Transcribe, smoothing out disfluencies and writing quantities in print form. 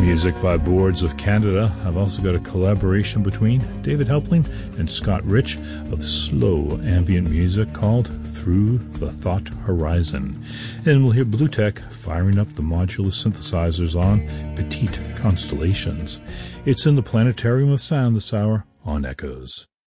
Music by Boards of Canada. I've also got a collaboration between David Helpling and Scott Rich of slow ambient music called Through the Thought Horizon. And we'll hear Blue Tech firing up the modular synthesizers on Petite Constellations. It's in the Planetarium of Sound this hour on Echoes.